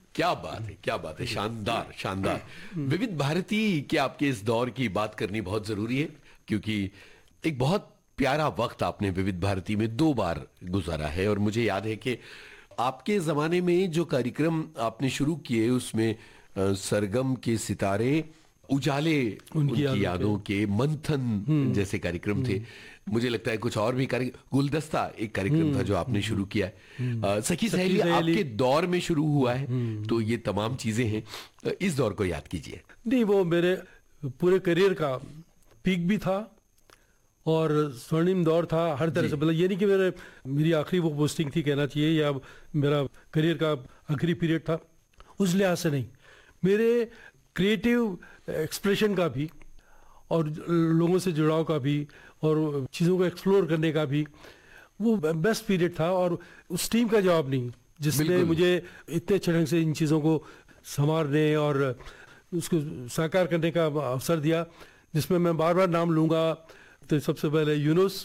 क्या बात है, क्या बात है, शानदार शानदार। विविध भारती के आपके इस दौर की बात करनी बहुत जरूरी है, क्योंकि एक बहुत प्यारा वक्त आपने विविध भारती में 2 बार गुजारा है। और मुझे याद है कि आपके जमाने में जो कार्यक्रम आपने शुरू किए उसमें सरगम के सितारे, उजाले उनकी यादों के, मंथन जैसे कार्यक्रम थे। मुझे लगता है कुछ और भी कार्यक्रम, गुलदस्ता एक कार्यक्रम था जो आपने शुरू किया है, सखी सहेली आपके दौर में शुरू हुआ है। तो ये तमाम चीजें हैं, इस दौर को याद कीजिए। नहीं, वो मेरे पूरे करियर का पीक भी था और स्वर्णिम दौर था हर तरह से। मतलब ये नहीं कि मेरी आखिरी वो पोस्टिंग थी कहना चाहिए, या मेरा करियर का आखिरी पीरियड था, उस लिहाज से नहीं। मेरे क्रिएटिव एक्सप्रेशन का भी और लोगों से जुड़ाव का भी और चीज़ों को एक्सप्लोर करने का भी वो बेस्ट पीरियड था। और उस टीम का जवाब नहीं जिसने मुझे इतने अच्छे ढंग से इन चीज़ों को संवारने और उसको साकार करने का अवसर दिया, जिसमें मैं बार बार नाम लूँगा। तो सबसे पहले यूनुस,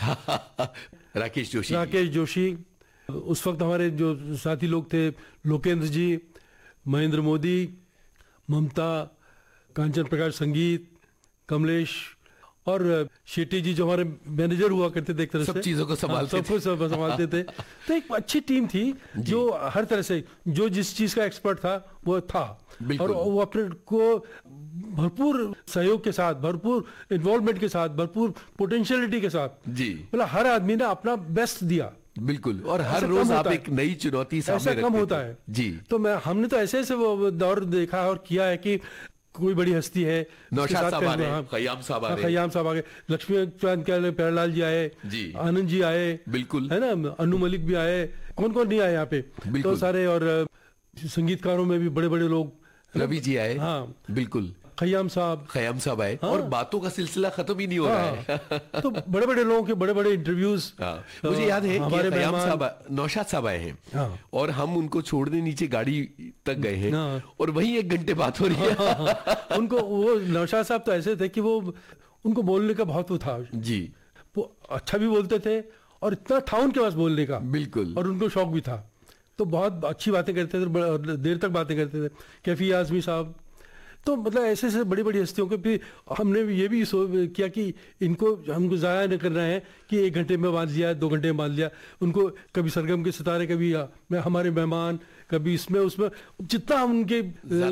राकेश जोशी, उस वक्त हमारे जो साथी लोग थे, लोकेंद्र जी, महेंद्र मोदी, ममता, कांचन प्रकाश संगीत, कमलेश और शेट्टी जी जो हमारे मैनेजर हुआ करते थे, एक तरह से सब चीजों को संभालते थे। तो एक अच्छी टीम थी जो हर तरह से जो जिस चीज का एक्सपर्ट था वो था, और वो अपने को भरपूर सहयोग के साथ, भरपूर इन्वॉल्वमेंट के साथ, भरपूर पोटेंशियलिटी के साथ जी, मतलब हर आदमी ने अपना बेस्ट दिया। बिल्कुल, और हर रोज आप एक नई चुनौती सामने रखते थे। ऐसा कम होता है जी। तो हमने तो ऐसे ऐसे वो दौर देखा और किया है कि कोई बड़ी हस्ती है, नौशाद साहब आ गए, खयाम साहब आ गए, लक्ष्मीकांत प्यारेलाल जी आए, आनंद जी आए, बिल्कुल है ना, अनु मलिक भी आए, कौन कौन नहीं आए यहाँ पे, तो सारे। और संगीतकारों में भी बड़े बड़े लोग, रवि जी आए, हाँ बिल्कुल, खयाम साहब आए, और बातों का सिलसिला खत्म ही नहीं हो रहा है। तो बड़े बड़े लोगों के बड़े बड़े इंटरव्यूज। मुझे याद है कि खयाम साहब, नौशाद साहब आए हैं और हम उनको छोड़ने नीचे गाड़ी तक गए हैं और वहीं 1 घंटे बात हो रही है। उनको वो नौशाद साहब तो ऐसे थे कि वो उनको बोलने का बहुत वो था जी, वो अच्छा भी बोलते थे और इतना था उनके पास बोलने का, बिल्कुल, और उनको शौक भी था, तो बहुत अच्छी बातें करते थे, देर तक बातें करते थे। कैफी आजमी साहब, तो मतलब ऐसे ऐसे बड़ी बड़ी हस्तियों के भी हमने ये भी किया कि हमको ज़ाया नहीं करना है कि 1 घंटे में बांध लिया, 2 घंटे में बांध लिया। उनको कभी सरगम के सितारे, कभी हमारे मेहमान, कभी इसमें उसमें, जितना हम उनके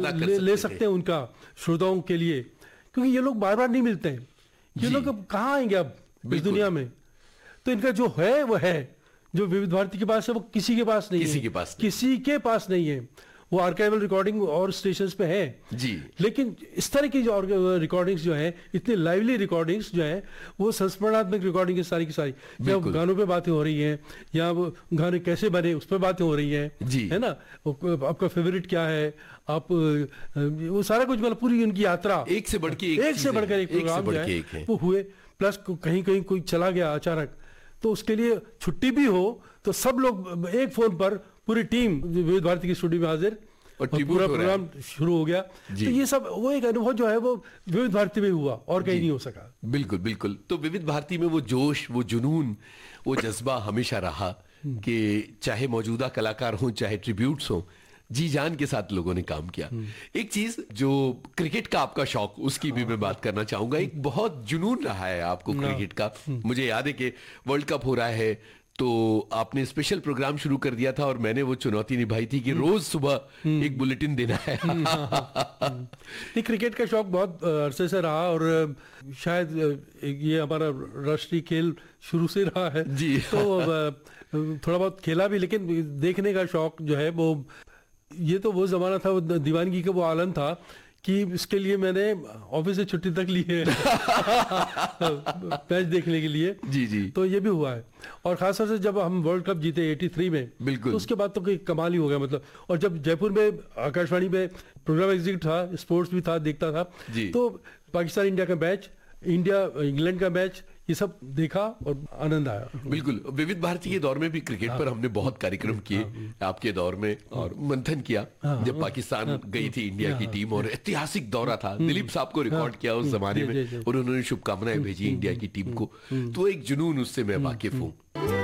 ले सकते हैं उनका श्रोताओं के लिए, क्योंकि ये लोग बार बार नहीं मिलते हैं। ये लोग अब कहाँ आएंगे अब इस दुनिया में। तो इनका जो है वो है, जो विविध भारती के पास है वो किसी के पास नहीं है, किसी के पास नहीं है। वो आर्काइवल रिकॉर्डिंग और स्टेशंस पे है जी, लेकिन इस तरह की जो रिकॉर्डिंग्स जो है, इतनी लाइवली रिकॉर्डिंग्स जो है, वो संस्मरणात्मक रिकॉर्डिंग सारी की सारी, या गानों पे बातें हो रही हैं, या वो गाने कैसे बने उस पर बातें हो रही हैं जी, है ना, आपका फेवरेट क्या है, आप वो सारा कुछ, मतलब पूरी उनकी यात्रा एक से बढ़कर एक प्रोग्राम जो है वो हुए। प्लस कहीं कहीं कोई चला गया अचानक, तो उसके लिए छुट्टी भी हो तो सब लोग एक फोन पर, पूरी टीम विविध भारती की स्टूडियो में हाजिर और पूरा प्रोग्राम शुरू हो गया। तो ये सब वो एक अनुभव जो है वो विविध भारती में हुआ और कहीं नहीं हो सका। बिल्कुल बिल्कुल। तो विविध भारती में वो जोश, वो जुनून, वो जज्बा हमेशा रहा कि चाहे मौजूदा कलाकार हों, चाहे ट्रिब्यूट्स हों, जी जान के साथ लोगों ने काम किया। एक चीज जो क्रिकेट का आपका शौक, उसकी भी मैं बात करना चाहूंगा। एक बहुत जुनून रहा है आपको क्रिकेट का। मुझे याद है कि वर्ल्ड कप हो रहा है तो आपने स्पेशल प्रोग्राम शुरू कर दिया था और मैंने वो चुनौती निभाई थी कि रोज सुबह एक बुलेटिन देना है। नहीं, क्रिकेट का शौक बहुत अरसे से रहा और शायद ये हमारा राष्ट्रीय खेल शुरू से रहा है जी। तो थोड़ा बहुत खेला भी, लेकिन देखने का शौक जो है वो, ये तो वो जमाना था, वो दीवानगी का वो आलम था कि इसके लिए मैंने ऑफिस से छुट्टी तक ली है मैच देखने के लिए जी जी। तो ये भी हुआ है। और खासतौर से जब हम वर्ल्ड कप जीते 83 में, बिल्कुल, तो उसके बाद तो कोई कमाल ही हो गया मतलब। और जब जयपुर में आकाशवाणी में प्रोग्राम एग्जीक्यूटिव था, स्पोर्ट्स भी था, देखता था, तो पाकिस्तान इंडिया का मैच, इंडिया इंग्लैंड का मैच, ये सब देखा और आनंद आया। बिल्कुल। विविध भारती के दौर में भी क्रिकेट पर हमने बहुत कार्यक्रम किए आपके दौर में, और मंथन किया जब पाकिस्तान गई थी इंडिया की टीम, और ऐतिहासिक दौरा था। दिलीप साहब को रिकॉर्ड किया उस जमाने में और उन्होंने शुभकामनाएं भेजी इंडिया की टीम को, तो एक जुनून उससे मैं वाकिफ हूँ।